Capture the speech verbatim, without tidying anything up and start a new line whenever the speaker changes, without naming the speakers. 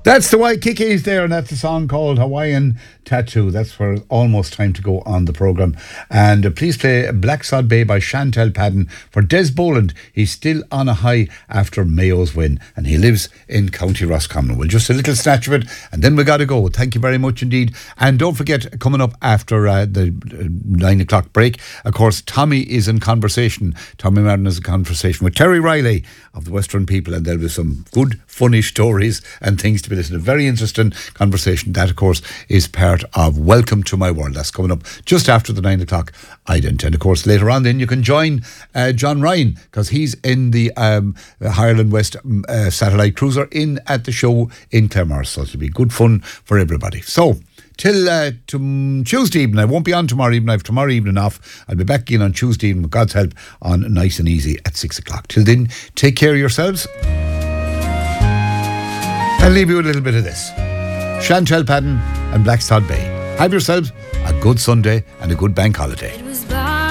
That's the Waikikis there, and that's a song called Hawaiian Tattoo. That's for almost time to go on the programme. And uh, please play Black Sod Bay by Chantel Padden for Des Boland. He's still on a high after Mayo's win, and he lives in County Roscommon. Well, just a little snatch of it, and then we got to go. Thank you very much indeed. And don't forget, coming up after uh, the uh, nine o'clock break, of course, Tommy is in conversation. Tommy Martin is in conversation with Terry Riley of the Western People, and there'll be some good, funny stories and things to be listening to. Very interesting conversation. That, of course, is part of Welcome to My World. That's coming up just after the nine o'clock ident. And, of course, later on then you can join uh, John Ryan, because he's in the um, Ireland West uh, Satellite Cruiser in at the show in Claremore. So it'll be good fun for everybody. So, till uh, to Tuesday evening. I won't be on tomorrow evening. I have tomorrow evening off. I'll be back in on Tuesday evening, with God's help, on Nice and Easy at six o'clock. Till then, take care of yourselves. I'll leave you a little bit of this. Chantel Padden and Black Sod Bay. Have yourselves a good Sunday and a good bank holiday.